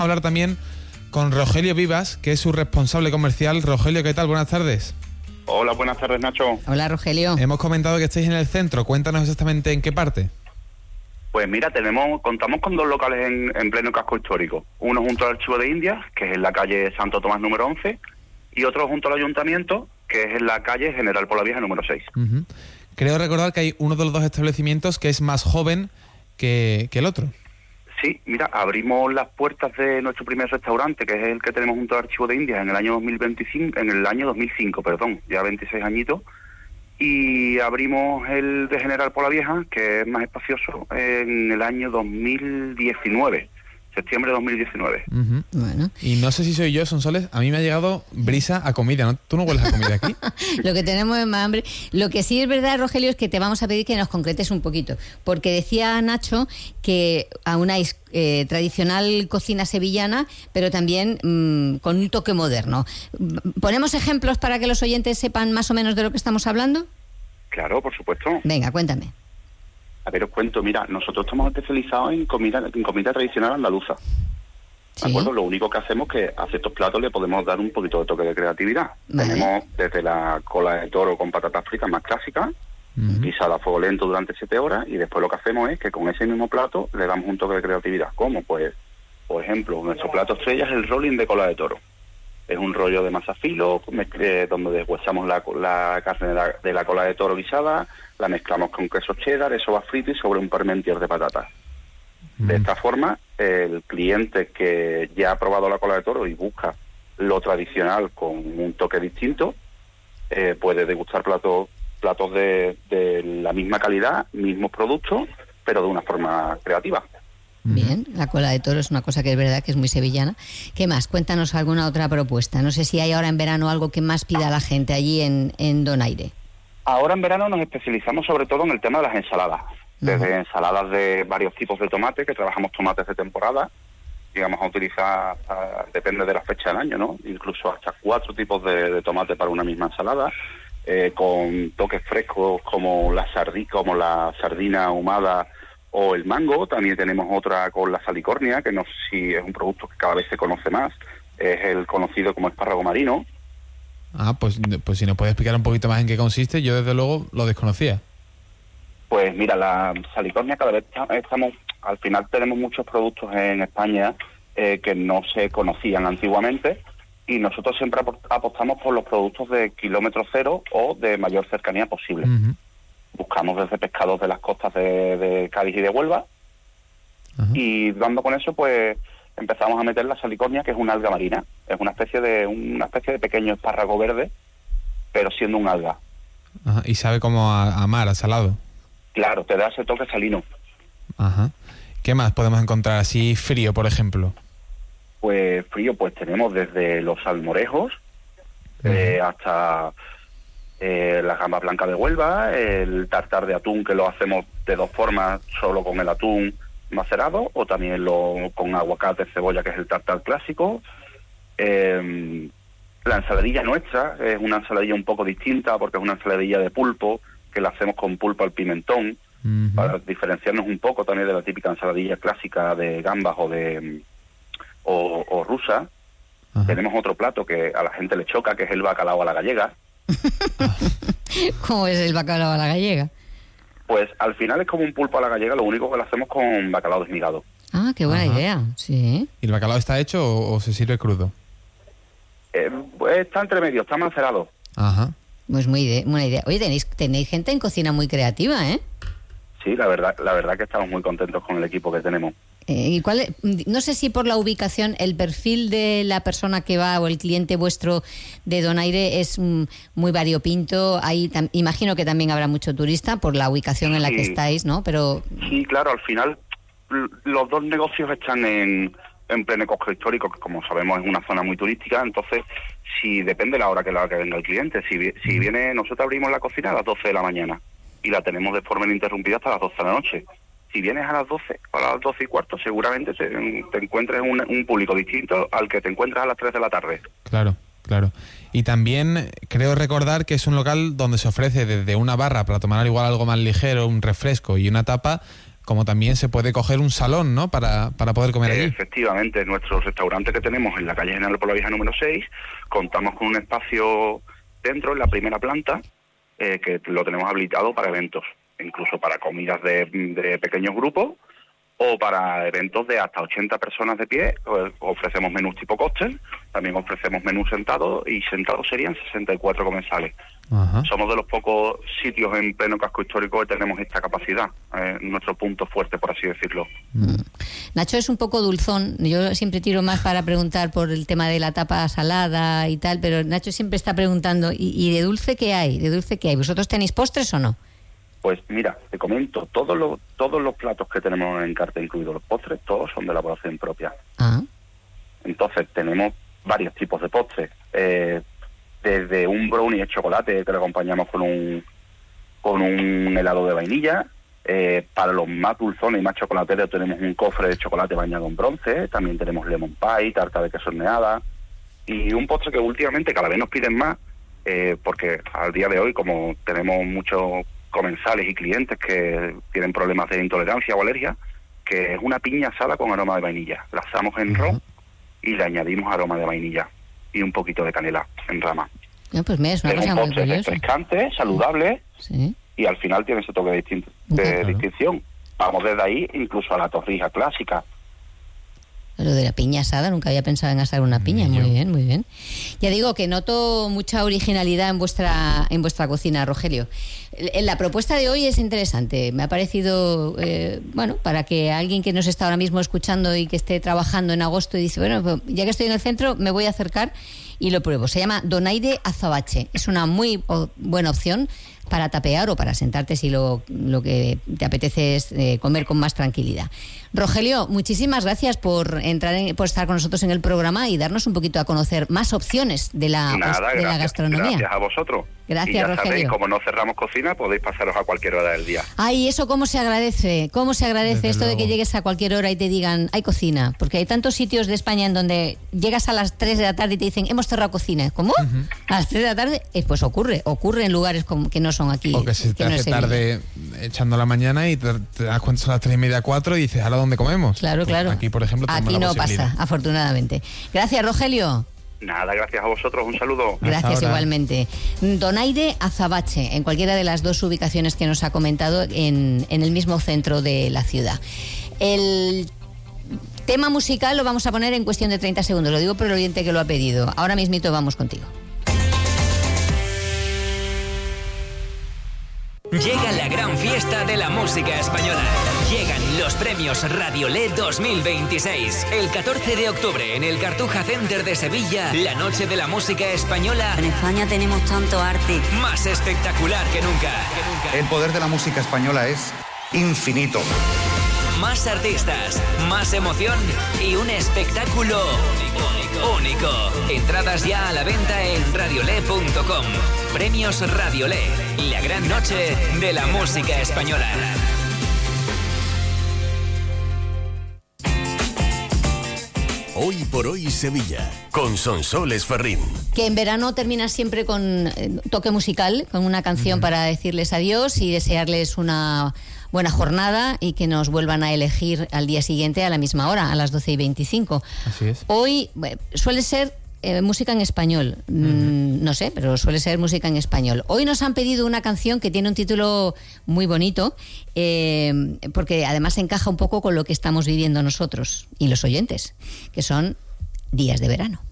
hablar también con Rogelio Vivas, que es su responsable comercial. Rogelio, ¿qué tal? Buenas tardes. Hola, buenas tardes, Nacho. Hola, Rogelio. Hemos comentado que estáis en el centro. Cuéntanos exactamente en qué parte. Pues mira, contamos con dos locales en pleno casco histórico. Uno junto al Archivo de Indias, que es en la calle Santo Tomás número 11, y otro junto al Ayuntamiento, que es en la calle General Polavieja número 6. Uh-huh. Creo recordar que hay uno de los dos establecimientos que es más joven que el otro. Sí, mira, abrimos las puertas de nuestro primer restaurante, que es el que tenemos junto al Archivo de Indias, en el año 2005, ya 26 añitos. Y abrimos el de General Polavieja, que es más espacioso, en el año 2019, septiembre de 2019. Uh-huh. Bueno. Y no sé si soy yo, Sonsoles, a mí me ha llegado brisa a comida, ¿no? ¿Tú no hueles a comida aquí? Lo que tenemos es más hambre. Lo que sí es verdad, Rogelio, es que te vamos a pedir que nos concretes un poquito, porque decía Nacho que aunáis tradicional cocina sevillana, pero también con un toque moderno. ¿Ponemos ejemplos para que los oyentes sepan más o menos de lo que estamos hablando? Claro, por supuesto. Venga, cuéntame. A ver, os cuento, mira, nosotros estamos especializados en comida tradicional andaluza. ¿De acuerdo? Lo único que hacemos es que a ciertos platos le podemos dar un poquito de toque de creatividad. Vale. Tenemos desde la cola de toro con patatas fritas más clásica, guisada a fuego lento durante 7 horas, y después lo que hacemos es que con ese mismo plato le damos un toque de creatividad. ¿Cómo? Pues, por ejemplo, nuestro plato estrella es el rolling de cola de toro. Es un rollo de masa filo, donde deshuesamos la carne de la cola de toro guisada, la mezclamos con queso cheddar, eso va frito y sobre un parmentier de patatas. De esta forma, el cliente que ya ha probado la cola de toro y busca lo tradicional con un toque distinto, puede degustar platos de la misma calidad, mismos productos, pero de una forma creativa. Bien, la cola de toro es una cosa que es verdad que es muy sevillana. ¿Qué más? Cuéntanos alguna otra propuesta. No sé si hay ahora en verano algo que más pida la gente allí en Donaire. Ahora en verano nos especializamos sobre todo en el tema de las ensaladas. Desde ensaladas de varios tipos de tomate, que trabajamos tomates de temporada, digamos a utilizar, depende de la fecha del año, ¿no? Incluso hasta 4 tipos de tomate para una misma ensalada, con toques frescos como la sardina ahumada o el mango. También tenemos otra con la salicornia, que no sé si es un producto que cada vez se conoce más, es el conocido como espárrago marino. Ah, pues si nos puedes explicar un poquito más en qué consiste, yo desde luego lo desconocía. Pues mira, la salicornia cada vez al final tenemos muchos productos en España que no se conocían antiguamente, y nosotros siempre apostamos por los productos de kilómetro cero o de mayor cercanía posible. Uh-huh. Buscamos desde pescados de las costas de Cádiz y de Huelva, uh-huh, y dando con eso, pues empezamos a meter la salicornia, que es una alga marina. Es una especie de pequeño espárrago verde, pero siendo un alga. Ajá. Y sabe como a mar, a salado. Claro, te da ese toque salino. Ajá. ¿Qué más podemos encontrar así frío, por ejemplo? Pues frío, pues tenemos desde los salmorejos, uh-huh, hasta la gamba blanca de Huelva, el tartar de atún, que lo hacemos de dos formas, solo con el atún macerado, o también con aguacate, cebolla, que es el tartar clásico. La ensaladilla nuestra es una ensaladilla un poco distinta, porque es una ensaladilla de pulpo, que la hacemos con pulpo al pimentón, uh-huh, para diferenciarnos un poco también de la típica ensaladilla clásica de gambas o rusa. Uh-huh. Tenemos otro plato que a la gente le choca, que es el bacalao a la gallega. ¿Cómo es el bacalao a la gallega? Pues al final es como un pulpo a la gallega, lo único que lo hacemos con bacalao desmigado. Ah, qué buena, ajá, idea, sí. ¿Y el bacalao está hecho o se sirve crudo? Pues está entre medio, está macerado. Ajá. Pues muy buena idea. Oye, tenéis gente en cocina muy creativa, ¿eh? Sí, la verdad que estamos muy contentos con el equipo que tenemos. ¿Y no sé si por la ubicación, el perfil de la persona que va o el cliente vuestro de Donaire es muy variopinto? Ahí imagino que también habrá mucho turista por la ubicación en la que estáis, ¿no? Pero sí, claro, al final los dos negocios están en pleno casco histórico, que como sabemos es una zona muy turística. Entonces, si depende la hora que venga el cliente, si viene, nosotros abrimos la cocina a las 12 de la mañana y la tenemos de forma ininterrumpida hasta las 12 de la noche. Si vienes a las 12 o a las 12 y cuarto, seguramente te encuentres un público distinto al que te encuentras a las 3 de la tarde. Claro. Y también creo recordar que es un local donde se ofrece desde una barra para tomar igual algo más ligero, un refresco y una tapa, como también se puede coger un salón, ¿no?, para poder comer allí. Efectivamente, nuestro restaurante que tenemos en la calle General Polavieja número 6, contamos con un espacio dentro, en la primera planta, que lo tenemos habilitado para eventos, incluso para comidas de pequeños grupos, o para eventos de hasta 80 personas de pie. Ofrecemos menús tipo cóctel, también ofrecemos menús sentados, y sentados serían 64 comensales. Ajá. Somos de los pocos sitios en pleno casco histórico que tenemos esta capacidad, nuestro punto fuerte, por así decirlo. Nacho es un poco dulzón, yo siempre tiro más para preguntar por el tema de la tapa salada y tal, pero Nacho siempre está preguntando, ¿y de dulce qué hay? ¿De dulce qué hay? ¿Vosotros tenéis postres o no? Pues mira, te comento, todos los platos que tenemos en carta, incluidos los postres, todos son de elaboración propia. Ah. Entonces tenemos varios tipos de postres, desde un brownie de chocolate que lo acompañamos con un helado de vainilla. Para los más dulzones y más chocolateros tenemos un cofre de chocolate bañado en bronce, también tenemos lemon pie, tarta de queso horneada, y un postre que últimamente cada vez nos piden más, porque al día de hoy, como tenemos muchos comensales y clientes que tienen problemas de intolerancia o alergia, que es una piña asada con aroma de vainilla. La asamos en ron y le añadimos aroma de vainilla y un poquito de canela en rama. No, pues mira, es una cosa muy curiosa. Es refrescante, saludable, sí, y al final tiene ese toque de distinción. Vamos desde ahí incluso a la torrija clásica. Lo de la piña asada, nunca había pensado en asar una piña. Muy bien, muy bien. Ya digo que noto mucha originalidad en vuestra cocina, Rogelio. La propuesta de hoy es interesante. Me ha parecido, para que alguien que nos está ahora mismo escuchando y que esté trabajando en agosto y dice, bueno, pues ya que estoy en el centro, me voy a acercar y lo pruebo. Se llama Donaire Azabache. Es una muy buena opción para tapear o para sentarte si lo que te apetece es comer con más tranquilidad. Rogelio, muchísimas gracias por estar con nosotros en el programa y darnos un poquito a conocer más opciones de la gastronomía. Gracias a vosotros. Gracias, y ya Rogelio. Sabéis, como no cerramos cocina, podéis pasaros a cualquier hora del día. Ay, eso cómo se agradece Desde esto luego. de que llegues a cualquier hora y te digan, hay cocina, porque hay tantos sitios de España en donde llegas a las 3 de la tarde y te dicen, hemos cerrado cocina. ¿Cómo? Uh-huh. A las 3 de la tarde, pues ocurre en lugares que no son aquí. O que se te hace tarde echando la mañana y te das cuenta a las 3:30, 4 y dices, ¿ahora dónde comemos? Claro, claro. Aquí, por ejemplo, aquí no pasa, afortunadamente. Gracias, Rogelio. Nada, gracias a vosotros, un saludo. Gracias igualmente. Donaire Azabache, en cualquiera de las dos ubicaciones que nos ha comentado en el mismo centro de la ciudad. El tema musical lo vamos a poner en cuestión de 30 segundos, lo digo por el oyente que lo ha pedido. Ahora mismito vamos contigo. Llega la gran fiesta de la música española. Llegan los premios Radiolé 2026. El 14 de octubre en el Cartuja Center de Sevilla, la noche de la música española. En España tenemos tanto arte. Más espectacular que nunca. El poder de la música española es infinito. Más artistas, más emoción y un espectáculo único. Entradas ya a la venta en radiolé.com. Premios Radiolé, la gran noche de la música española. Hoy por hoy Sevilla, con Sonsoles Ferrín. Que en verano termina siempre con toque musical, con una canción para decirles adiós y desearles una buena jornada y que nos vuelvan a elegir al día siguiente a la misma hora, a las 12:25. Así es. Hoy suele ser música en español, no sé, pero suele ser música en español. Hoy nos han pedido una canción que tiene un título muy bonito, porque además encaja un poco con lo que estamos viviendo nosotros y los oyentes, que son Días de Verano.